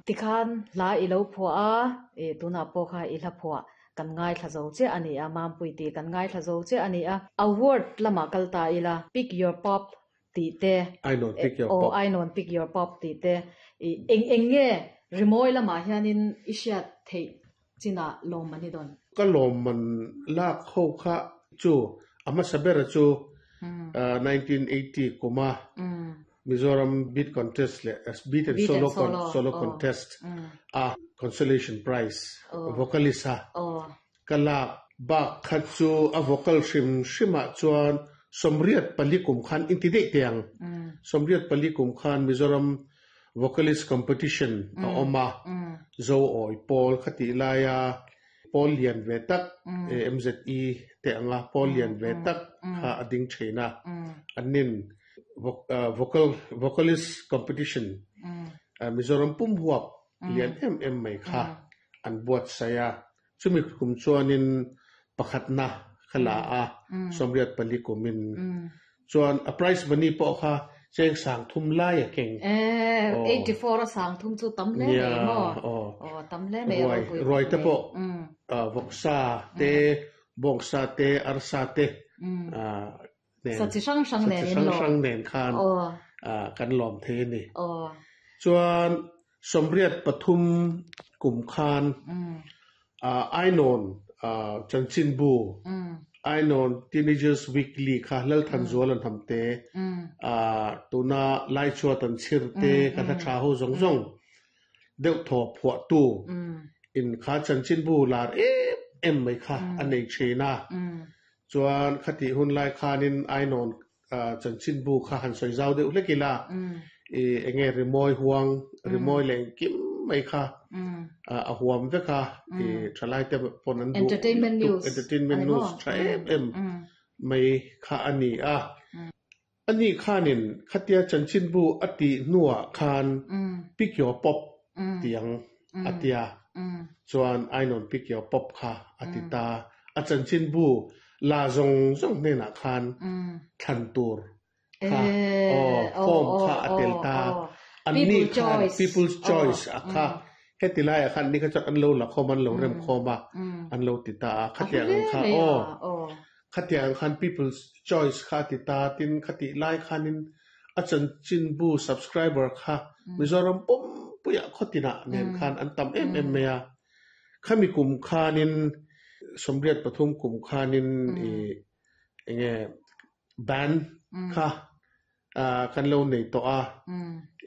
ติคันลาอีโลพัวตุนาโปค่ะอีลาพัวกันง่ายทะโจเจอันนี้มามปุยตีกันง่ายทะโจเจอันนี้award ละมากัลตาอีลา pick your pop ตีเต I don't pick your pop I don't pick your pop ตีเตเองเงี้ยรีโมยละมาเฮียนินอิเชียเทจิน่าลมมันนี่ดอนก็ลมมันลากเข้าค่ะจูอามาสเบรจู1980กูมาMizoram beat contest le beat and solo contest consolation prize vocalist ha kala ba khatchu a vocal shima chuan somriat palikum khan intide tiang somriat palikum khan Mizoram vocalist competition oma zo oi pol khati laya polian vetak mze te anga polian vetak kha ading china anin vocalist competition Mizoram pum huap lian mai kha an buat saya chumi kum chuanin pakhatna khala somriat palikumin chuan a prize money po kha cheng sang thum lai keng 84 sang thum chu tam le mo tam le me roi ta po voksa te bongsa te arsa te สัจช่างช่างเนนช่างเนนคานกันหลอมเทนี่ส่วนสมเรียดปทุมกลุ่มคานไอโนนจันชินบูไอโนน Teenagers Weekly ค่ะเลิลทันจัวลันทำเตตัวน่าไล่ชัวตันชิรเตกันทัชาหูซงเดี๋ยวถอผัวตู้อินค่ะจันชินบูลาไหมค่ะอันนี้เชน่าส่วนคติหุ่นลายคานินไอนอนจันชินบูคาหันสวยเจ้าเดือดเล็กกีฬาเงี้ยริมอยห่วงริมอยแหลงกิมไม่ค่ะห่วงเว้ค่ะทลายแต่ปนนั้นดู entertainment news ใช่ไม่ค่ะอันนี้อันนี้คานินคติจันชินบูอตินัวคานปิกยอป๊อปเตียงอติยาส่วนไอนอนปิกยอป๊อปค่ะอติตาอาจารย์ชินบูลาจงเนี่ยนะคันทันตูร์ค่ะฟอร์มค่ะอัตเตลตาอันนี้ค่ะ people's choice ค่ะเฮติไลคันนี้ก็จะอันโลละคอมันโลเริ่มคอมาอันโลติตาขัดอย่างค่ะขัดอย่างคัน people's choice ค่ะติตาตินขัดไลคันนินอาจารย์ชินบู subscriber ค่ะมิโซรัมปุ่มปุยขัดตินะเนี่ยคันอันต่ำเมียข้ามีกลุ่มคันนินสมเด็จปทุมกลุ่มคานินเงี้ยแบนค่ะกันเราในตัว